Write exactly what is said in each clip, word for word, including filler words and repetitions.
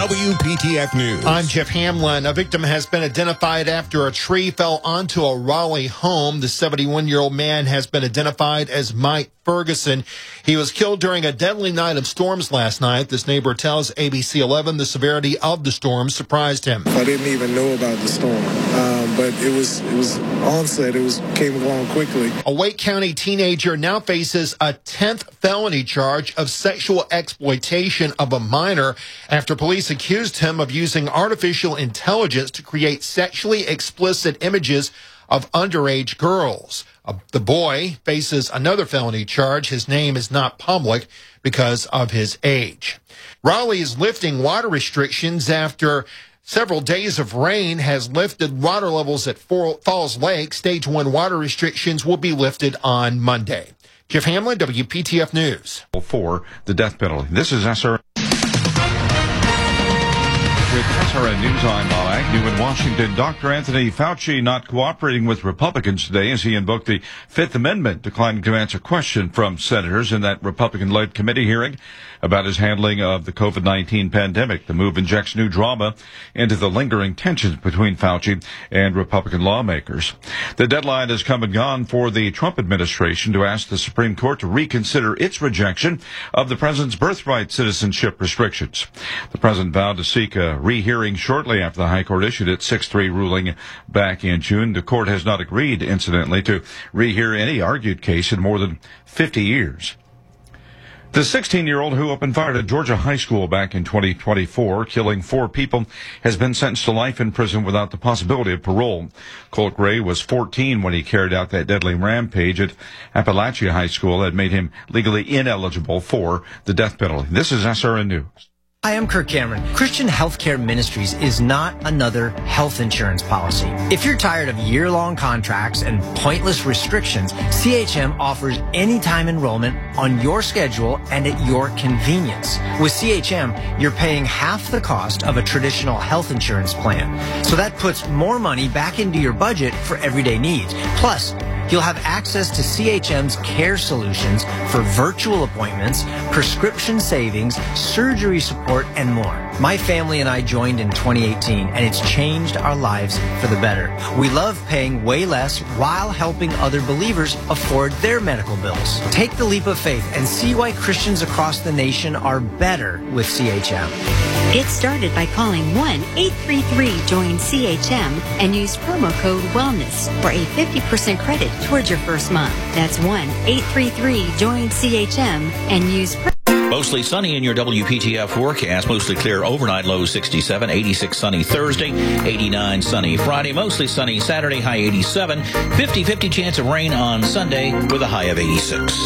W P T F News. I'm Jeff Hamlin. A victim has been identified after a tree fell onto a Raleigh home. The seventy-one-year-old man has been identified as Mike Ferguson. He was killed during a deadly night of storms last night. This neighbor tells A B C eleven the severity of the storm surprised him. I didn't even know about the storm, um, but it was it was onset. It was came along quickly. A Wake County teenager now faces a tenth felony charge of sexual exploitation of a minor after police accused him of using artificial intelligence to create sexually explicit images of underage girls. Uh, the boy faces another felony charge. His name is not public because of his age. Raleigh is lifting water restrictions after several days of rain has lifted water levels at Falls Lake. Stage one water restrictions will be lifted on Monday. Jeff Hamlin, W P T F News. For the death penalty. This is S R N. With S R N News, I'm Bob Agnew in Washington. Doctor Anthony Fauci not cooperating with Republicans today as he invoked the Fifth Amendment, declining to answer questions from senators in that Republican-led committee hearing about his handling of the COVID nineteen pandemic. The move injects new drama into the lingering tensions between Fauci and Republican lawmakers. The deadline has come and gone for the Trump administration to ask the Supreme Court to reconsider its rejection of the president's birthright citizenship restrictions. The president vowed to seek a rehearing shortly after the High Court issued its six three ruling back in June. The court has not agreed, incidentally, to rehear any argued case in more than fifty years. The sixteen-year-old who opened fire at Georgia High School back in twenty twenty-four, killing four people, has been sentenced to life in prison without the possibility of parole. Colt Gray was fourteen when he carried out that deadly rampage at Appalachia High School that made him legally ineligible for the death penalty. This is S R N News. Hi, I'm Kirk Cameron. Christian Healthcare Ministries is not another health insurance policy. If you're tired of year-long contracts and pointless restrictions, C H M offers anytime enrollment on your schedule and at your convenience. With C H M, you're paying half the cost of a traditional health insurance plan. So that puts more money back into your budget for everyday needs. Plus, you'll have access to C H M's care solutions for virtual appointments, prescription savings, surgery support, and more. My family and I joined in twenty eighteen, and it's changed our lives for the better. We love paying way less while helping other believers afford their medical bills. Take the leap of faith and see why Christians across the nation are better with C H M. Get started by calling one eight three three join C H M and use promo code WELLNESS for a fifty percent credit towards your first month. That's one eight three three join C H M and use promo. Mostly sunny in your W P T F forecast. Mostly clear overnight, low sixty-seven, eighty-six sunny Thursday, eighty-nine sunny Friday, mostly sunny Saturday, high eighty-seven, fifty-fifty chance of rain on Sunday with a high of eighty-six.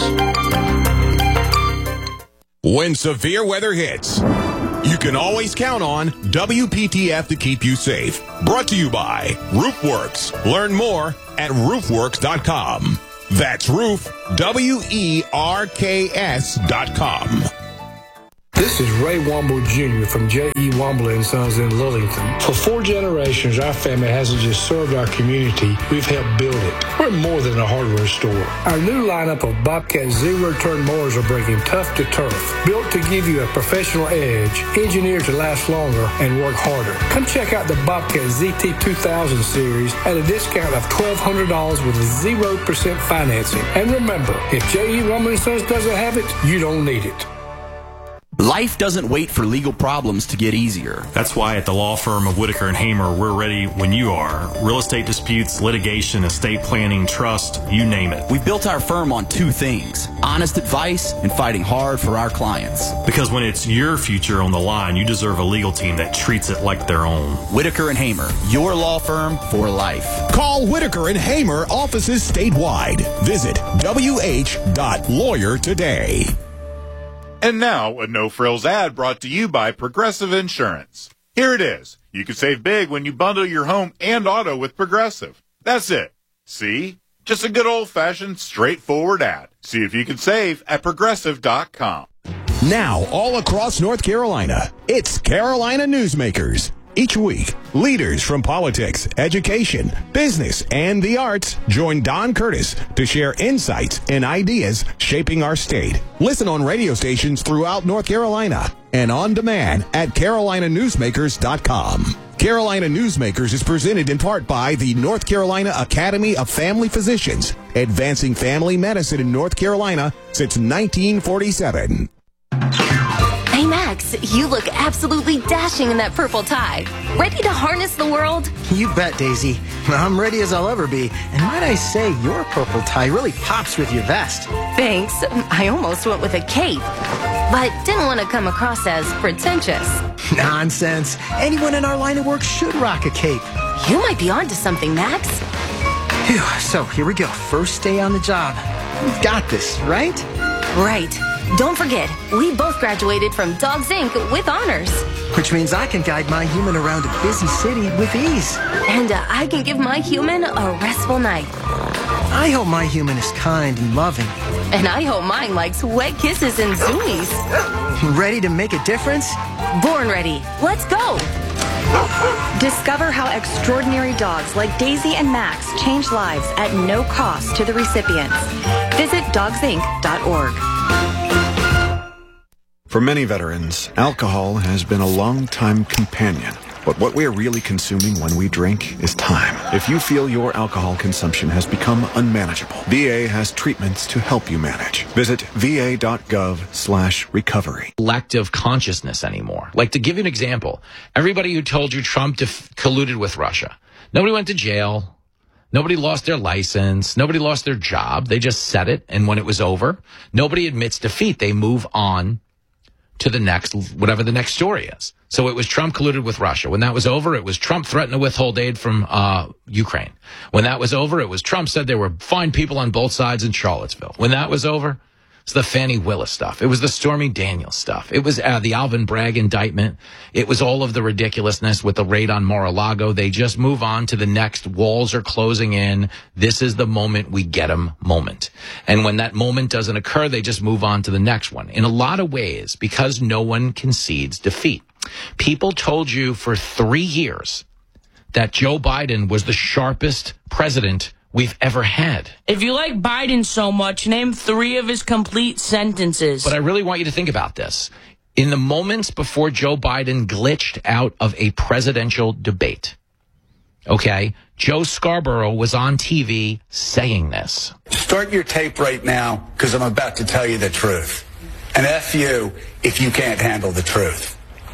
When severe weather hits, you can always count on W P T F to keep you safe. Brought to you by RoofWorks. Learn more at roof works dot com. That's roof, W E R K S dot com. This is Ray Womble Junior from J E. Womble and Sons in Lillington. For four generations, our family hasn't just served our community, we've helped build it. We're more than a hardware store. Our new lineup of Bobcat zero-turn mowers are bringing tough to turf, built to give you a professional edge, engineered to last longer and work harder. Come check out the Bobcat Z T two thousand series at a discount of twelve hundred dollars with zero percent financing. And remember, if J E. Womble and Sons doesn't have it, you don't need it. Life doesn't wait for legal problems to get easier. That's why at the law firm of Whitaker and Hamer, we're ready when you are. Real estate disputes, litigation, estate planning, trust, you name it. We've built our firm on two things: honest advice and fighting hard for our clients. Because when it's your future on the line, you deserve a legal team that treats it like their own. Whitaker and Hamer, your law firm for life. Call Whitaker and Hamer, offices statewide. Visit W H dot lawyer today. And now, a no-frills ad brought to you by Progressive Insurance. Here it is. You can save big when you bundle your home and auto with Progressive. That's it. See? Just a good old-fashioned, straightforward ad. See if you can save at progressive dot com. Now, all across North Carolina, it's Carolina Newsmakers. Each week, leaders from politics, education, business, and the arts join Don Curtis to share insights and ideas shaping our state. Listen on radio stations throughout North Carolina and on demand at carolina newsmakers dot com. Carolina Newsmakers is presented in part by the North Carolina Academy of Family Physicians, advancing family medicine in North Carolina since nineteen forty-seven. Hey, Max, you look absolutely dashing in that purple tie. Ready to harness the world? You bet, Daisy. I'm ready as I'll ever be. And might I say, your purple tie really pops with your vest. Thanks. I almost went with a cape, but didn't want to come across as pretentious. Nonsense. Anyone in our line of work should rock a cape. You might be onto something, Max. Phew, so here we go. First day on the job. We've got this, right? Right. Don't forget, we both graduated from Dogs Incorporated with honors. Which means I can guide my human around a busy city with ease. And uh, I can give my human a restful night. I hope my human is kind and loving. And I hope mine likes wet kisses and zoomies. Ready to make a difference? Born ready. Let's go. Discover how extraordinary dogs like Daisy and Max change lives at no cost to the recipients. Visit dogs inc dot org. For many veterans, alcohol has been a long-time companion. But what we're really consuming when we drink is time. If you feel your alcohol consumption has become unmanageable, V A has treatments to help you manage. Visit va.gov slash recovery. Collective consciousness anymore. Like, to give you an example, everybody who told you Trump def- colluded with Russia, nobody went to jail. Nobody lost their license. Nobody lost their job. They just said it. And when it was over, nobody admits defeat. They move on to the next, whatever the next story is. So it was Trump colluded with Russia. When that was over, it was Trump threatened to withhold aid from uh Ukraine. When that was over, it was Trump said there were fine people on both sides in Charlottesville. When that was over, it's the Fannie Willis stuff. It was the Stormy Daniels stuff. It was uh, the Alvin Bragg indictment. It was all of the ridiculousness with the raid on Mar-a-Lago. They just move on to the next. Walls are closing in. This is the moment we get them moment. And when that moment doesn't occur, they just move on to the next one. In a lot of ways, because no one concedes defeat. People told you for three years that Joe Biden was the sharpest president we've ever had. If you like Biden so much, name three of his complete sentences. But I really want you to think about this. In the moments before Joe Biden glitched out of a presidential debate, okay, Joe Scarborough was on T V saying this. Start your tape right now, because I'm about to tell you the truth. And F you if you can't handle the truth.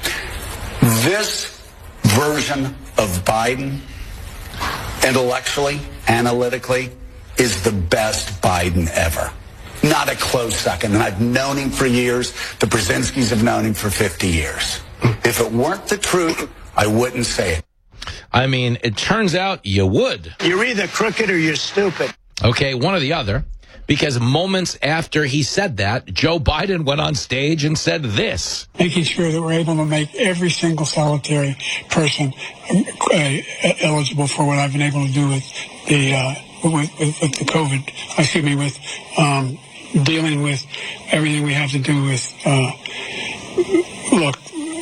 This version of Biden, intellectually, analytically, is the best Biden ever. Not a close second. And I've known him for years. The Brzezinskis have known him for fifty years. If it weren't the truth, I wouldn't say it. I mean, it turns out you would. You're either crooked or you're stupid. Okay, one or the other. Because moments after he said that, Joe Biden went on stage and said this. Making sure that we're able to make every single solitary person uh, eligible for what I've been able to do with the uh, with, with, with the COVID, excuse me, with um, dealing with everything we have to do with, uh, look,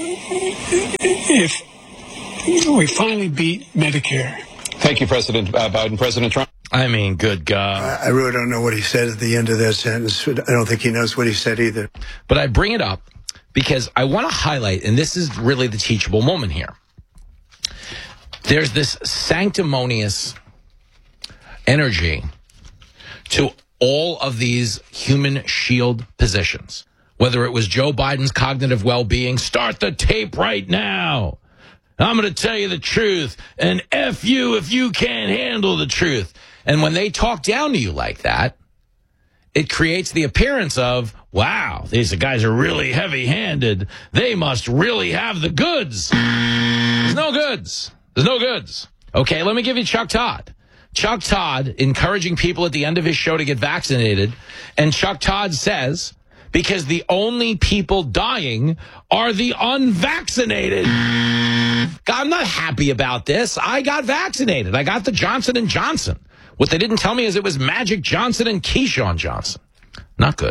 if we finally beat Medicare. Thank you, President uh, Biden. President Trump. I mean, good God. I really don't know what he said at the end of that sentence. I don't think he knows what he said either. But I bring it up because I want to highlight, and this is really the teachable moment here. There's this sanctimonious energy to all of these human shield positions. Whether it was Joe Biden's cognitive well-being, start the tape right now. I'm going to tell you the truth, and F you if you can't handle the truth. And when they talk down to you like that, it creates the appearance of, wow, these guys are really heavy-handed. They must really have the goods. There's no goods. There's no goods. Okay, let me give you Chuck Todd. Chuck Todd encouraging people at the end of his show to get vaccinated. And Chuck Todd says, because the only people dying are the unvaccinated. I'm not happy about this. I got vaccinated. I got the Johnson and Johnson. What they didn't tell me is it was Magic Johnson and Keyshawn Johnson. Not good.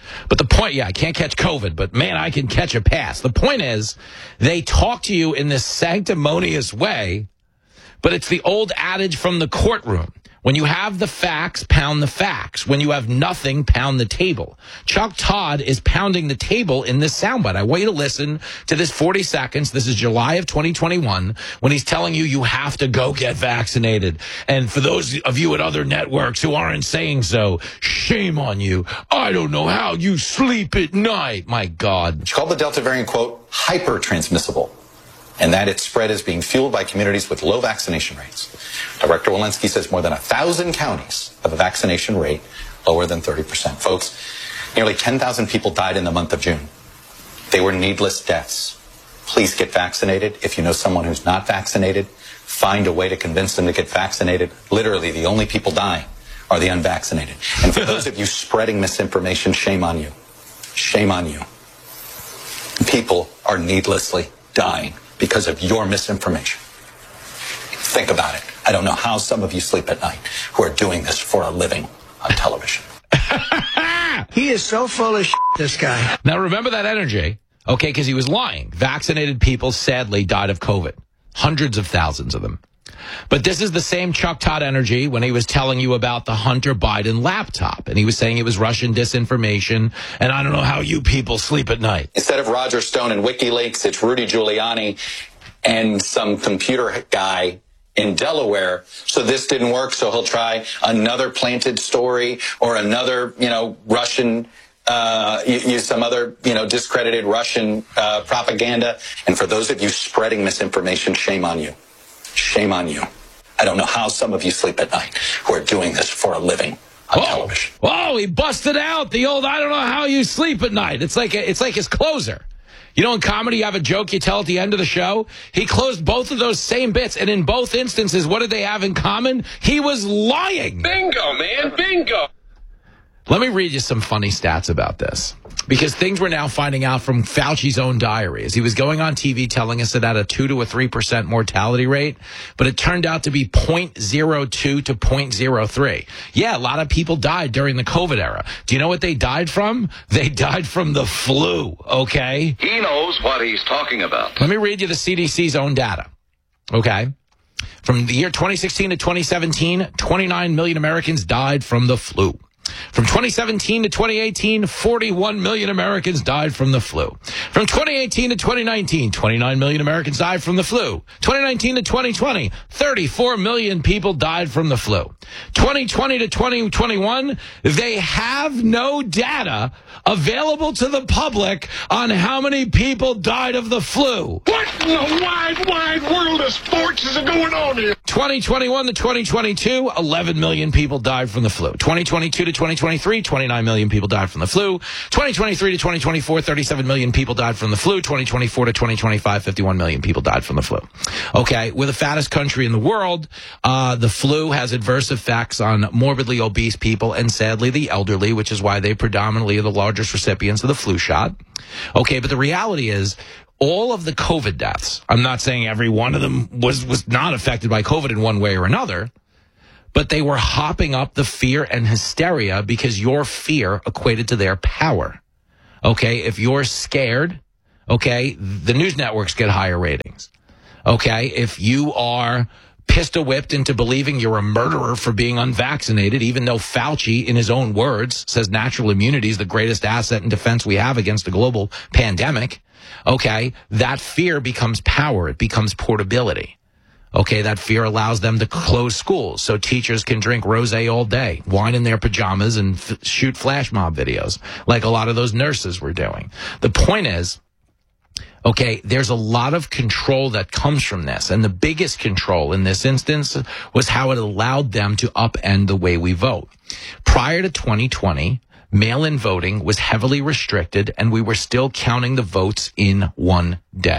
But the point, yeah, I can't catch COVID, but man, I can catch a pass. The point is, they talk to you in this sanctimonious way, but it's the old adage from the courtroom. When you have the facts, pound the facts. When you have nothing, pound the table. Chuck Todd is pounding the table in this soundbite. I want you to listen to this forty seconds. This is July of twenty twenty-one, when he's telling you you have to go get vaccinated. And for those of you at other networks who aren't saying so, shame on you. I don't know how you sleep at night. My God. She called the Delta variant, quote, hyper-transmissible, and that its spread is being fueled by communities with low vaccination rates. Director Walensky says more than a thousand counties have a vaccination rate lower than thirty percent. Folks, nearly ten thousand people died in the month of June. They were needless deaths. Please get vaccinated. If you know someone who's not vaccinated, find a way to convince them to get vaccinated. Literally, the only people dying are the unvaccinated. And for those of you spreading misinformation, shame on you. Shame on you. People are needlessly dying because of your misinformation. Think about it. I don't know how some of you sleep at night who are doing this for a living on television. He is so full of shit, this guy. Now, remember that energy, okay, because he was lying. Vaccinated people, sadly, died of COVID. Hundreds of thousands of them. But this is the same Chuck Todd energy when he was telling you about the Hunter Biden laptop. And he was saying it was Russian disinformation. And I don't know how you people sleep at night. Instead of Roger Stone and WikiLeaks, it's Rudy Giuliani and some computer guy in Delaware. So this didn't work, so he'll try another planted story or another, you know, Russian, uh, use some other, you know, discredited Russian uh, propaganda. And for those of you spreading misinformation, shame on you. Shame on you. I don't know how some of you sleep at night who are doing this for a living on Whoa. television. Whoa, he busted out the old, I don't know how you sleep at night. It's like, it's like his closer. You know, in comedy, you have a joke you tell at the end of the show. He closed both of those same bits. And in both instances, what did they have in common? He was lying. Bingo, man. Bingo. Let me read you some funny stats about this, because things we're now finding out from Fauci's own diary as he was going on T V telling us it had a two to a three percent mortality rate, but it turned out to be zero point zero two to zero point zero three. Yeah, a lot of people died during the COVID era. Do you know what they died from? They died from the flu, okay? He knows what he's talking about. Let me read you the C D C's own data, okay? From the year twenty sixteen to twenty seventeen, twenty-nine million Americans died from the flu. From twenty seventeen to twenty eighteen, forty-one million Americans died from the flu. From twenty eighteen to twenty nineteen, twenty-nine million Americans died from the flu. twenty nineteen to twenty twenty, thirty-four million people died from the flu. twenty twenty to twenty twenty-one, they have no data available to the public on how many people died of the flu. What in the wide, wide world of sports is going on here? twenty twenty-one to twenty twenty-two, eleven million people died from the flu. twenty twenty-two to twenty twenty-three, twenty-nine million people died from the flu. twenty twenty-three to twenty twenty-four, thirty-seven million people died from the flu. twenty twenty-four to twenty twenty-five, fifty-one million people died from the flu. Okay, we're the fattest country in the world. Uh, the flu has adverse effects on morbidly obese people and sadly the elderly, which is why they predominantly are the largest recipients of the flu shot. Okay, but the reality is, all of the COVID deaths, I'm not saying every one of them was, was not affected by COVID in one way or another, but they were hopping up the fear and hysteria because your fear equated to their power. Okay, if you're scared, okay, the news networks get higher ratings. Okay, if you are pistol-whipped into believing you're a murderer for being unvaccinated, even though Fauci, in his own words, says natural immunity is the greatest asset and defense we have against a global pandemic, okay, that fear becomes power. It becomes portability. Okay, that fear allows them to close schools so teachers can drink rosé all day, wine in their pajamas, and f- shoot flash mob videos like a lot of those nurses were doing. The point is, okay, there's a lot of control that comes from this. And the biggest control in this instance was how it allowed them to upend the way we vote. Prior to twenty twenty, mail-in voting was heavily restricted, and we were still counting the votes in one day.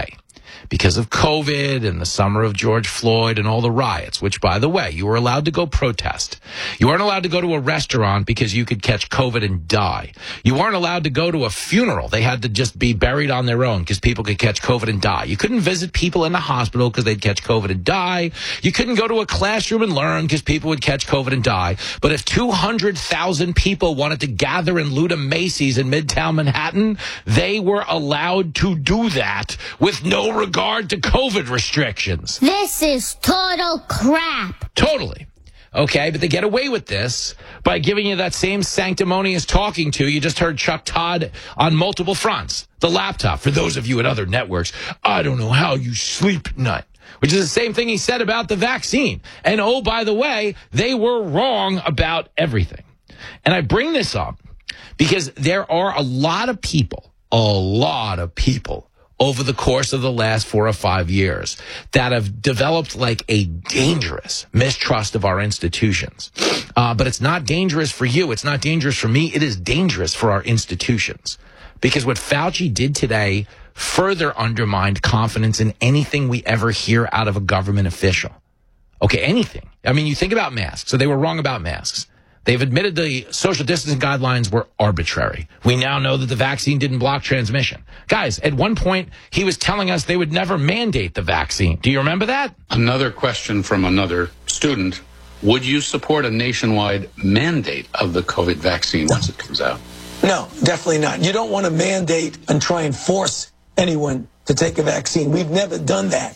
because of COVID and the summer of George Floyd and all the riots, which, by the way, you were allowed to go protest. You weren't allowed to go to a restaurant because you could catch COVID and die. You weren't allowed to go to a funeral. They had to just be buried on their own because people could catch COVID and die. You couldn't visit people in the hospital because they'd catch COVID and die. You couldn't go to a classroom and learn because people would catch COVID and die. But if two hundred thousand people wanted to gather and loot a Macy's in Midtown Manhattan, they were allowed to do that with no regard to COVID restrictions. This is total crap. Totally. Okay, but they get away with this by giving you that same sanctimonious talking to. You just heard Chuck Todd on multiple fronts. The laptop, for those of you at other networks, I don't know how you sleep at night, which is the same thing he said about the vaccine. And oh, by the way, they were wrong about everything. And I bring this up because there are a lot of people, a lot of people over the course of the last four or five years that have developed like a dangerous mistrust of our institutions. Uh, but it's not dangerous for you. It's not dangerous for me. It is dangerous for our institutions. Because what Fauci did today further undermined confidence in anything we ever hear out of a government official. Okay, anything. I mean, you think about masks. So they were wrong about masks. They've admitted the social distancing guidelines were arbitrary. We now know that the vaccine didn't block transmission. Guys, at one point, he was telling us they would never mandate the vaccine. Do you remember that? Another question from another student. Would you support a nationwide mandate of the COVID vaccine once it comes out? No, definitely not. You don't want to mandate and try and force anyone to take a vaccine. We've never done that.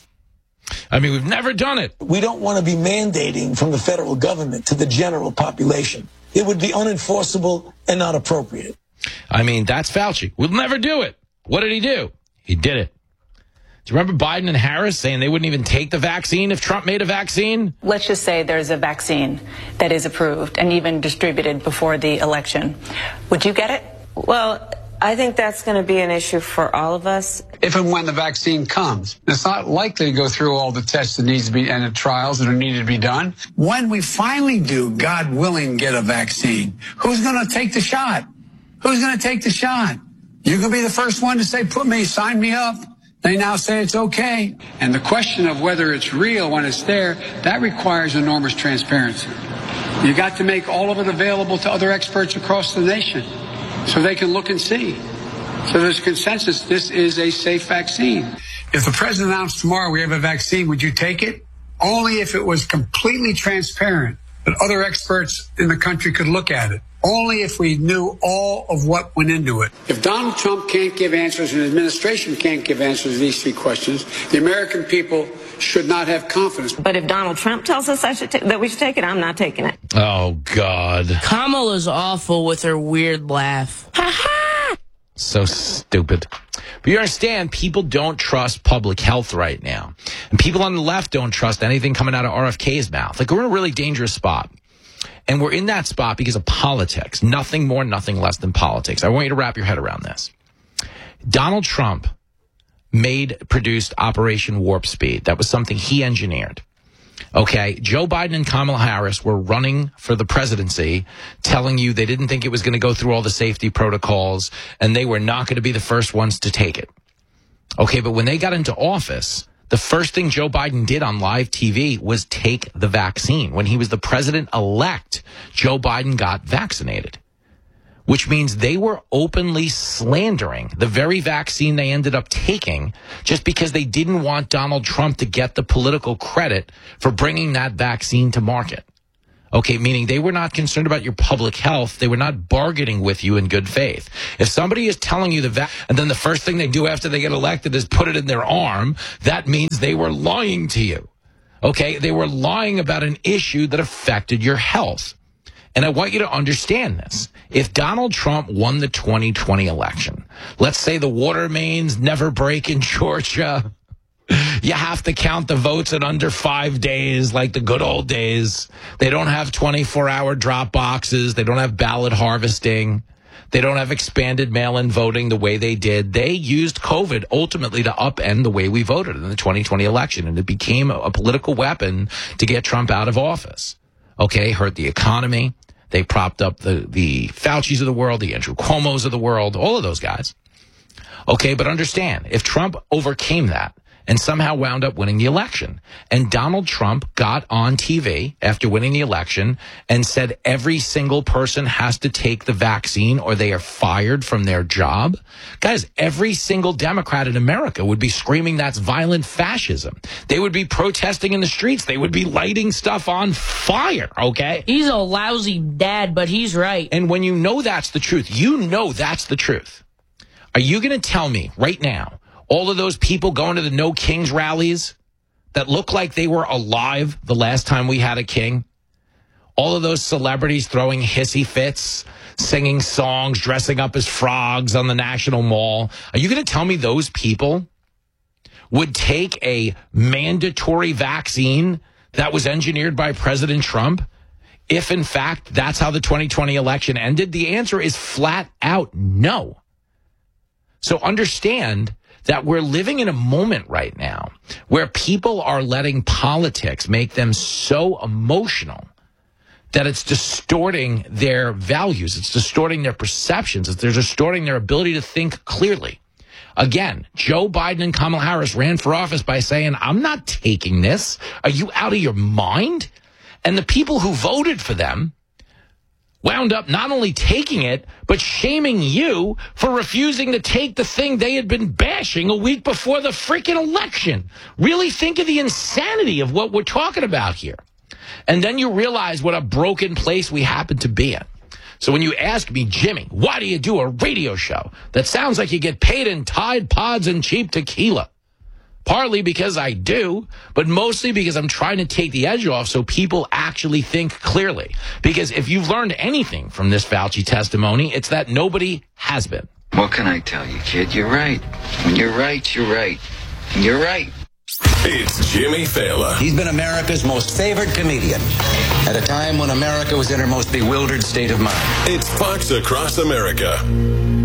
I mean, we've never done it. We don't want to be mandating from the federal government to the general population. It would be unenforceable and not appropriate. I mean, that's Fauci. We'll never do it. What did he do? He did it. Do you remember Biden and Harris saying they wouldn't even take the vaccine if Trump made a vaccine? Let's just say there's a vaccine that is approved and even distributed before the election. Would you get it? Well, I think that's going to be an issue for all of us. If and when the vaccine comes, it's not likely to go through all the tests that needs to be and the trials that are needed to be done. When we finally do, God willing, get a vaccine, who's going to take the shot? Who's going to take the shot? You're going to be the first one to say, put me, sign me up. They now say it's okay. And the question of whether it's real when it's there, that requires enormous transparency. You got to make all of it available to other experts across the nation so they can look and see. So there's consensus, this is a safe vaccine. If the president announced tomorrow we have a vaccine, would you take it? Only if it was completely transparent, that other experts in the country could look at it. Only if we knew all of what went into it. If Donald Trump can't give answers and the administration can't give answers to these three questions, the American people should not have confidence. But if Donald Trump tells us I should ta- that we should take it, I'm not taking it. Oh, God. Kamala's awful with her weird laugh. Ha ha! So stupid. But you understand, people don't trust public health right now. And people on the left don't trust anything coming out of R F K's mouth. Like, we're in a really dangerous spot. And we're in that spot because of politics. Nothing more, nothing less than politics. I want you to wrap your head around this. Donald Trump made, produced Operation Warp Speed. That was something he engineered. Okay, Joe Biden and Kamala Harris were running for the presidency, telling you they didn't think it was going to go through all the safety protocols, and they were not going to be the first ones to take it. Okay, but when they got into office, the first thing Joe Biden did on live T V was take the vaccine. When he was the president-elect, Joe Biden got vaccinated, which means they were openly slandering the very vaccine they ended up taking just because they didn't want Donald Trump to get the political credit for bringing that vaccine to market. Okay, meaning they were not concerned about your public health. They were not bargaining with you in good faith. If somebody is telling you the vac, and then the first thing they do after they get elected is put it in their arm, that means they were lying to you. Okay, they were lying about an issue that affected your health. And I want you to understand this. If Donald Trump won the twenty twenty election, let's say the water mains never break in Georgia, you have to count the votes in under five days like the good old days. They don't have twenty-four hour drop boxes. They don't have ballot harvesting. They don't have expanded mail-in voting the way they did. They used COVID ultimately to upend the way we voted in the twenty twenty election, and it became a political weapon to get Trump out of office. Okay, hurt the economy. They propped up the, the Faucis of the world, the Andrew Cuomo's of the world, all of those guys. Okay, but understand, if Trump overcame that and somehow wound up winning the election. And Donald Trump got on T V after winning the election and said every single person has to take the vaccine or they are fired from their job. Guys, every single Democrat in America would be screaming that's violent fascism. They would be protesting in the streets. They would be lighting stuff on fire, okay? He's a lousy dad, but he's right. And when you know that's the truth, you know that's the truth. Are you going to tell me right now, all of those people going to the No Kings rallies that look like they were alive the last time we had a king, all of those celebrities throwing hissy fits, singing songs, dressing up as frogs on the National Mall, are you going to tell me those people would take a mandatory vaccine that was engineered by President Trump if, in fact, that's how the twenty twenty election ended? The answer is flat out no. So understand that we're living in a moment right now where people are letting politics make them so emotional that it's distorting their values. It's distorting their perceptions. It's, they're distorting their ability to think clearly. Again, Joe Biden and Kamala Harris ran for office by saying, I'm not taking this. Are you out of your mind? And the people who voted for them wound up not only taking it, but shaming you for refusing to take the thing they had been bashing a week before the freaking election. Really think of the insanity of what we're talking about here. And then you realize what a broken place we happen to be in. So when you ask me, Jimmy, why do you do a radio show that sounds like you get paid in Tide Pods and cheap tequila? Partly because I do, but mostly because I'm trying to take the edge off so people actually think clearly. Because if you've learned anything from this Fauci testimony, it's that nobody has been. What can I tell you, kid? You're right. When you're right, you're right. And you're right. It's Jimmy Fallon. He's been America's most favored comedian at a time when America was in her most bewildered state of mind. It's Fox Across America.